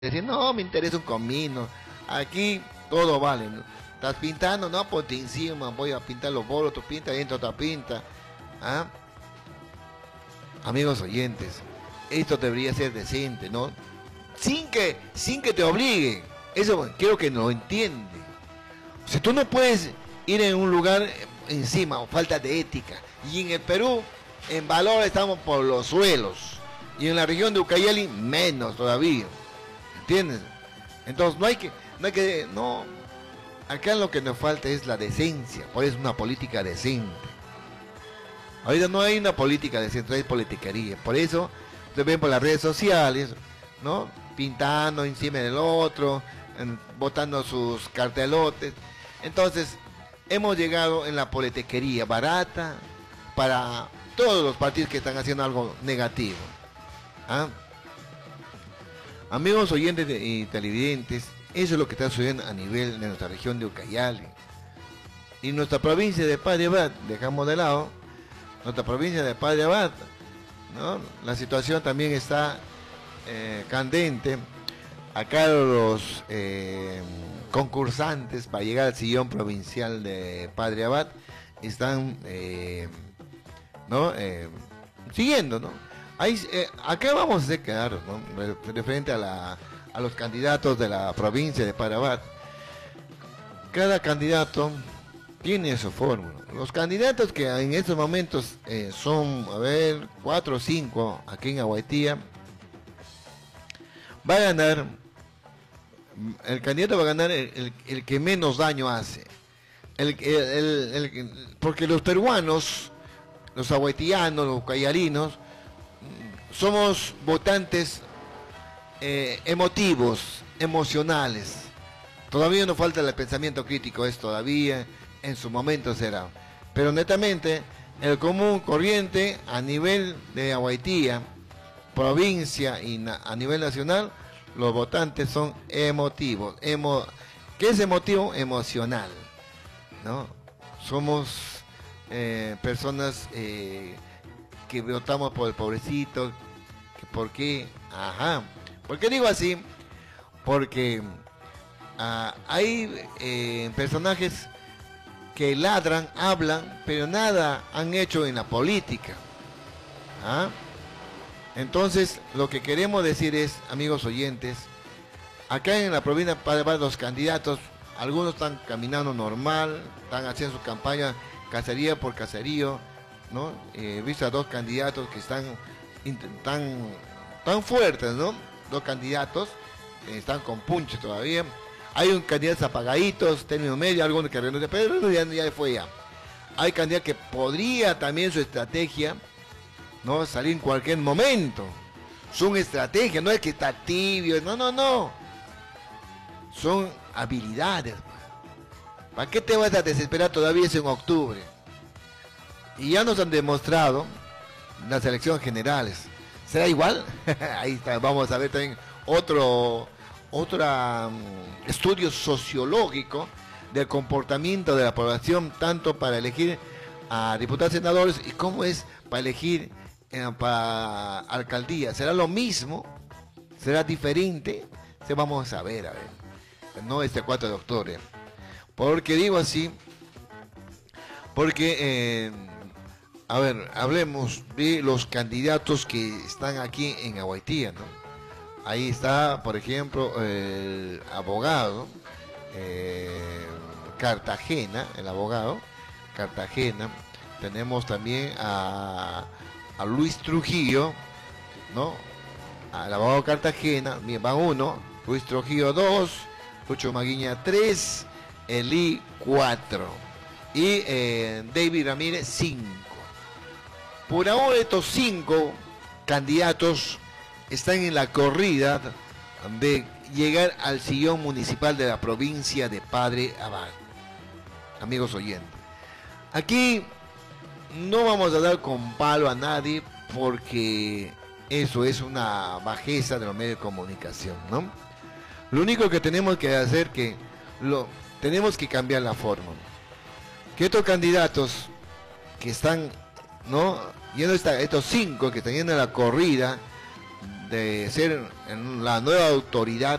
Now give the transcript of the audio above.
decir, no, me interesa un comino. Aquí todo vale, ¿no? Estás pintando, no, ponte encima, voy a pintar los bolos, tú pinta, entra otra pinta. ¿Ah? Amigos oyentes, esto debería ser decente, ¿no? Sin que te obliguen. Eso quiero que lo entiendan. Si tú no puedes ir en un lugar encima, o falta de ética. Y en el Perú, en valor estamos por los suelos. Y en la región de Ucayali, menos todavía. ¿Entiendes? Entonces no. Acá lo que nos falta es la decencia. Por eso es una política decente. Ahorita no hay una política decente, hay politiquería. Por eso se ven por las redes sociales, ¿no? Pintando encima del otro, botando sus cartelotes. Entonces, hemos llegado en la politiquería barata para todos los partidos que están haciendo algo negativo. ¿Ah? Amigos oyentes y televidentes, eso es lo que está sucediendo a nivel de nuestra región de Ucayali. Y nuestra provincia de Padre Abad, dejamos de lado, nuestra provincia de Padre Abad, ¿no? La situación también está candente. Acá los concursantes para llegar al sillón provincial de Padre Abad están ¿no? Siguiendo, ¿no? Ahí, acá vamos a ser claros, ¿no? Referente a los candidatos de la provincia de Padre Abad. Cada candidato tiene su fórmula. Los candidatos que en estos momentos son, 4 o 5 aquí en Aguaitía, va a ganar, el candidato va a ganar el que menos daño hace. Porque los peruanos, los aguaitianos, los ucayalinos, somos votantes emotivos, emocionales. Todavía nos falta el pensamiento crítico, es todavía, en su momento será. Pero netamente, el común corriente a nivel de Aguaitía, provincia y a nivel nacional, los votantes son emotivos. ¿Qué es emotivo? Emocional, ¿no? Somos personas que votamos por el pobrecito. ¿Por qué? Ajá. ¿Por qué digo así? Porque hay personajes que ladran, hablan, pero nada han hecho en la política. ¿Ah? Entonces, lo que queremos decir es, amigos oyentes, acá en la provincia de Padre Abad, los candidatos, algunos están caminando normal, están haciendo su campaña cacería por caserío, ¿no? He visto a 2 candidatos que están tan fuertes, ¿no? 2 candidatos están con punche todavía. Hay un candidato apagaditos, término medio, algunos que renuncia, pero ya fue ya. Hay candidatos que podría también su estrategia, ¿no? Salir en cualquier momento. Son estrategias, no es que está tibio, no. Son habilidades. ¿Para qué te vas a desesperar todavía? Es en octubre. Y ya nos han demostrado las elecciones generales. ¿Será igual? Ahí está, vamos a ver también otro estudio sociológico del comportamiento de la población, tanto para elegir a diputados y senadores y cómo es para elegir para alcaldía. ¿Será lo mismo? ¿Será diferente? Vamos a ver, no este 4 de octubre. ¿Por qué digo así? Porque, hablemos de los candidatos que están aquí en Aguaitía, ¿no? Ahí está, por ejemplo, el abogado Cartagena, Cartagena. Tenemos también a Luis Trujillo, ¿no? Al abogado Cartagena, bien, va 1, Luis Trujillo 2, Lucho Maguiña 3, Eli 4 y David Ramírez 5. Por ahora estos 5 candidatos están en la corrida de llegar al sillón municipal de la provincia de Padre Abad. Amigos oyentes, aquí no vamos a dar con palo a nadie porque eso es una bajeza de los medios de comunicación, ¿no? Lo único que tenemos que hacer tenemos que cambiar la forma. Que estos candidatos que están, ¿no? Estos 5 que están yendo a la corrida de ser la nueva autoridad